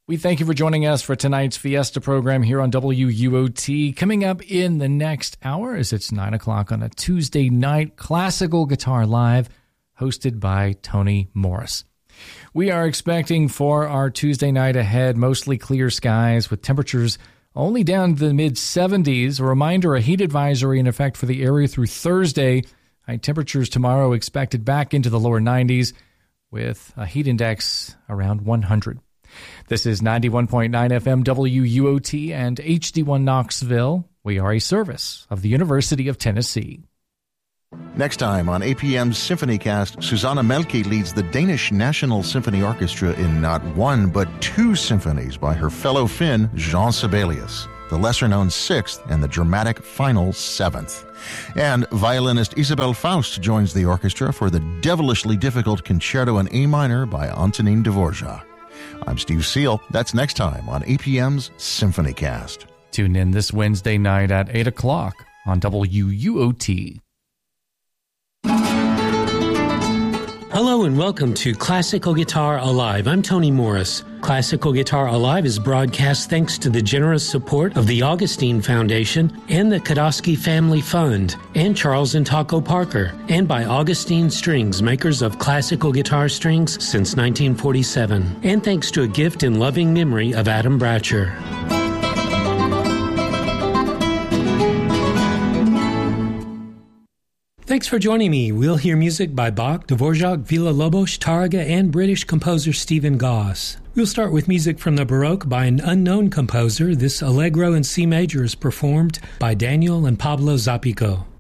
We thank you for joining us for tonight's Fiesta program here on WUOT. Coming up in the next hour, as it's 9 o'clock on a Tuesday night, Classical Guitar Live, hosted by Tony Morris. We are expecting for our Tuesday night ahead mostly clear skies with temperatures only down to the mid-70s. A reminder, a heat advisory in effect for the area through Thursday. High temperatures tomorrow expected back into the lower 90s with a heat index around 100. This is 91.9 FM WUOT and HD1 Knoxville. We are a service of the University of Tennessee. Next time on APM's SymphonyCast, Susanna Melke leads the Danish National Symphony Orchestra in not one but two symphonies by her fellow Finn, Jean Sibelius, the lesser-known sixth and the dramatic final seventh. And violinist Isabel Faust joins the orchestra for the devilishly difficult Concerto in A minor by Antonin Dvorak. I'm Steve Seal. That's next time on APM's SymphonyCast. Tune in this Wednesday night at 8 o'clock on WUOT. Hello and welcome to Classical Guitar Alive. I'm Tony Morris. Classical Guitar Alive is broadcast thanks to the generous support of the Augustine Foundation and the Kodosky Family Fund and Charles and Taco Parker, and by Augustine Strings, makers of classical guitar strings since 1947, and thanks to a gift in loving memory of Adam Bratcher. Thanks for joining me. We'll hear music by Bach, Dvorak, Villa-Lobos, Tárrega, and British composer Stephen Goss. We'll start with music from the Baroque by an unknown composer. This Allegro in C major is performed by Daniel and Pablo Zapico.